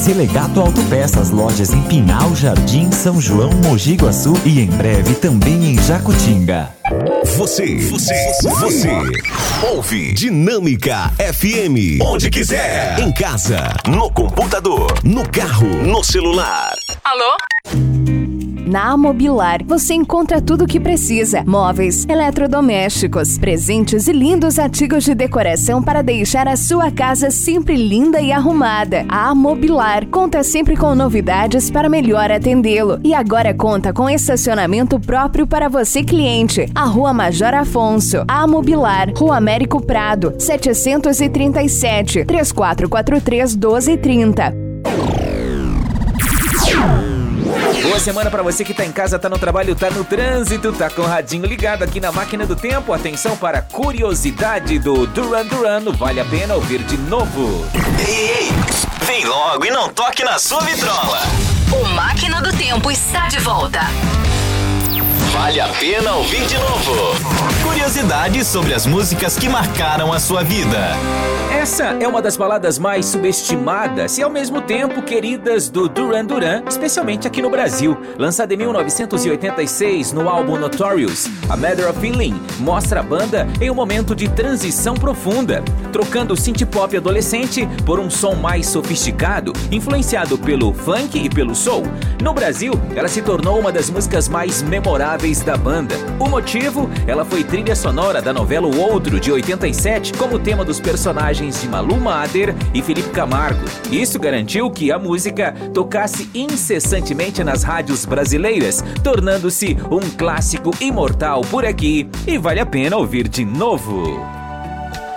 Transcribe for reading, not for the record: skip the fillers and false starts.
Selegato Autopeças, lojas em Pinhal, Jardim, São João, Mogi Guaçu e em breve também em Jacutinga. Você ouve Dinâmica FM, onde quiser, em casa, no computador, no carro, no celular. Alô? Na Amobilar, você encontra tudo o que precisa: móveis, eletrodomésticos, presentes e lindos artigos de decoração para deixar a sua casa sempre linda e arrumada. A Amobilar conta sempre com novidades para melhor atendê-lo. E agora conta com estacionamento próprio para você, cliente. A Rua Major Afonso, a Amobilar, Rua Américo Prado, 737, 3443-1230. Boa semana pra você que tá em casa, tá no trabalho, tá no trânsito, tá com o radinho ligado aqui na Máquina do Tempo. Atenção para a curiosidade do Duran Duran, vale a pena ouvir de novo. Ei, vem logo e não toque na sua vitrola. O Máquina do Tempo está de volta. Vale a pena ouvir de novo. Curiosidades sobre as músicas que marcaram a sua vida. Essa é uma das baladas mais subestimadas e ao mesmo tempo queridas do Duran Duran, especialmente aqui no Brasil. Lançada em 1986 no álbum Notorious, A Matter of Feeling mostra a banda em um momento de transição profunda, trocando o synth-pop adolescente por um som mais sofisticado, influenciado pelo funk e pelo soul. No Brasil, ela se tornou uma das músicas mais memoráveis da banda. O motivo? Ela foi trilha sonora da novela O Outro, de 87, como tema dos personagens de Malu Mader e Felipe Camargo. Isso garantiu que a música tocasse incessantemente nas rádios brasileiras, tornando-se um clássico imortal por aqui. E vale a pena ouvir de novo.